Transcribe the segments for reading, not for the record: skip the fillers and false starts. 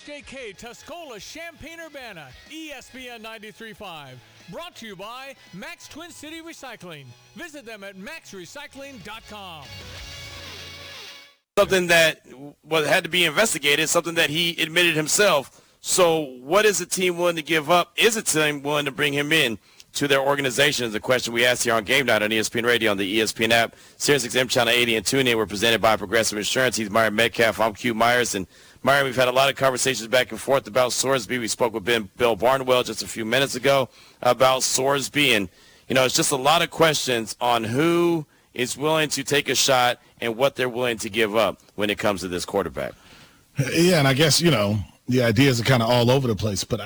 KHJK Tuscola Champaign-Urbana, ESPN 93.5. Brought to you by Max Twin City Recycling. Visit them at maxrecycling.com. Something that had to be investigated, something that he admitted himself. So what is the team willing to give up? Is a team willing to bring him in to their organization? Is the question we asked here on Game Night on ESPN Radio, on the ESPN app, SiriusXM Channel 80, and TuneIn. We're presented by Progressive Insurance. He's Myron Metcalf. I'm Q Myers. And Myron, we've had a lot of conversations back and forth about Sorsby. We spoke with Bill Barnwell just a few minutes ago about Sorsby. And, it's just a lot of questions on who is willing to take a shot and what they're willing to give up when it comes to this quarterback. Yeah, and I guess, the ideas are kind of all over the place, but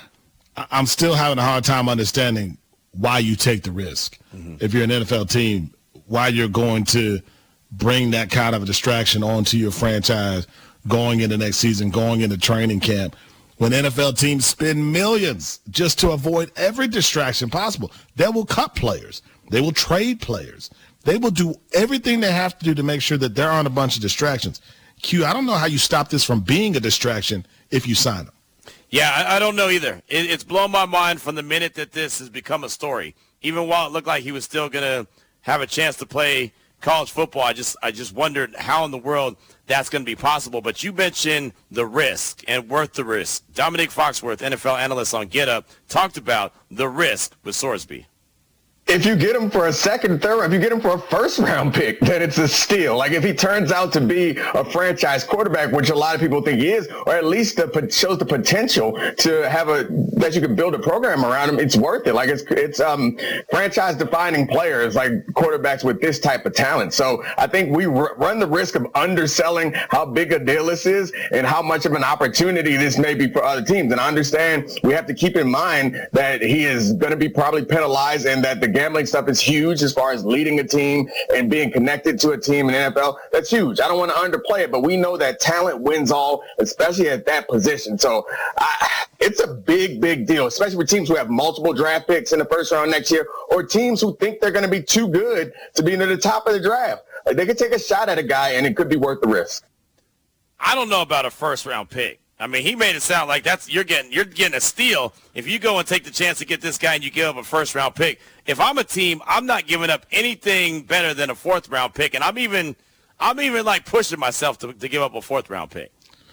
I'm still having a hard time understanding why you take the risk. Mm-hmm. If you're an NFL team, why you're going to bring that kind of a distraction onto your franchise going into next season, going into training camp, when NFL teams spend millions just to avoid every distraction possible. They will cut players. They will trade players. They will do everything they have to do to make sure that there aren't a bunch of distractions. Q, I don't know how you stop this from being a distraction if you sign them. Yeah, I don't know either. It's blown my mind from the minute that this has become a story. Even while it looked like he was still going to have a chance to play college football, I just wondered how in the world that's going to be possible. But you mentioned the risk and worth the risk. Dominique Foxworth, NFL analyst on Get Up, talked about the risk with Sorsby. If you get him for a second, third, if you get him for a first-round pick, then it's a steal. Like, if he turns out to be a franchise quarterback, which a lot of people think he is, or at least shows the potential to have that you can build a program around him, it's worth it. Like, it's franchise-defining players, like quarterbacks with this type of talent. So I think we run the risk of underselling how big a deal this is and how much of an opportunity this may be for other teams. And I understand we have to keep in mind that he is going to be probably penalized and that the gambling stuff is huge as far as leading a team and being connected to a team in the NFL. That's huge. I don't want to underplay it, but we know that talent wins all, especially at that position. So it's a big, big deal, especially for teams who have multiple draft picks in the first round next year, or teams who think they're going to be too good to be near the top of the draft. They could take a shot at a guy, and it could be worth the risk. I don't know about a first-round pick. I mean, he made it sound like you're getting a steal if you go and take the chance to get this guy and you give up a first-round pick. If I'm a team, I'm not giving up anything better than a fourth-round pick, and I'm even like pushing myself to give up a fourth-round pick.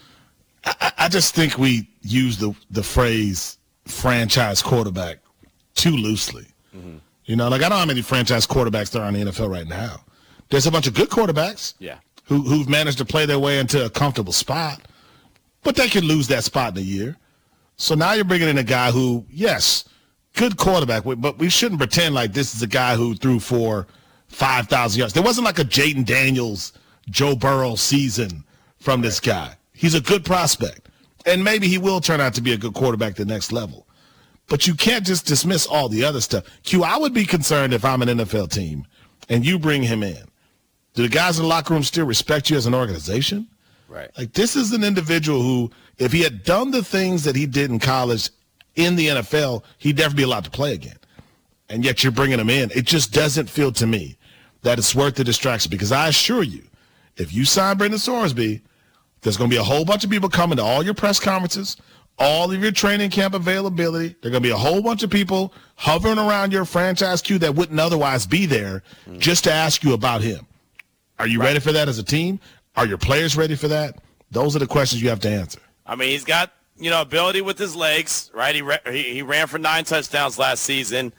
I just think we use the phrase franchise quarterback too loosely. Mm-hmm. I don't know how many franchise quarterbacks there are in the NFL right now. There's a bunch of good quarterbacks who've managed to play their way into a comfortable spot. But they could lose that spot in a year. So now you're bringing in a guy who, yes, good quarterback, but we shouldn't pretend like this is a guy who threw for 5,000 yards. There wasn't like a Jayden Daniels, Joe Burrow season from this guy. He's a good prospect. And maybe he will turn out to be a good quarterback at the next level. But you can't just dismiss all the other stuff. Q, I would be concerned if I'm an NFL team and you bring him in. Do the guys in the locker room still respect you as an organization? Right. Like, this is an individual who, if he had done the things that he did in college in the NFL, he'd never be allowed to play again. And yet you're bringing him in. It just doesn't feel to me that it's worth the distraction, because I assure you, if you sign Brendan Sorsby, there's going to be a whole bunch of people coming to all your press conferences, all of your training camp availability. There are going to be a whole bunch of people hovering around your franchise queue that wouldn't otherwise be there just to ask you about him. Are you ready for that as a team? Are your players ready for that? Those are the questions you have to answer. I mean, he's got, ability with his legs, right? He ran for 9 touchdowns last season.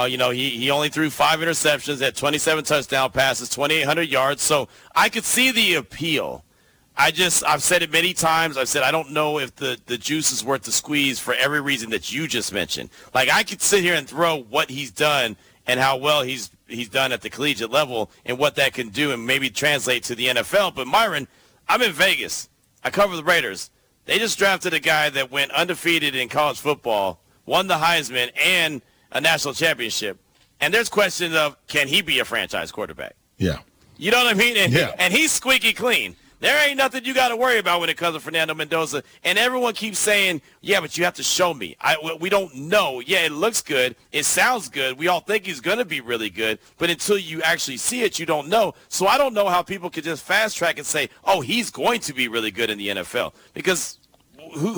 He only threw 5 interceptions, had 27 touchdown passes, 2,800 yards. So I could see the appeal. I've said it many times. I've said I don't know if the juice is worth the squeeze for every reason that you just mentioned. Like, I could sit here and throw what he's done and how well he's done at the collegiate level and what that can do and maybe translate to the NFL. But, Myron, I'm in Vegas. I cover the Raiders. They just drafted a guy that went undefeated in college football, won the Heisman and a national championship. And there's questions of, can he be a franchise quarterback? Yeah. You know what I mean? And he's squeaky clean. There ain't nothing you got to worry about when it comes to Fernando Mendoza. And everyone keeps saying, yeah, but you have to show me. We don't know. Yeah, it looks good. It sounds good. We all think he's going to be really good. But until you actually see it, you don't know. So I don't know how people could just fast track and say, oh, he's going to be really good in the NFL. Because who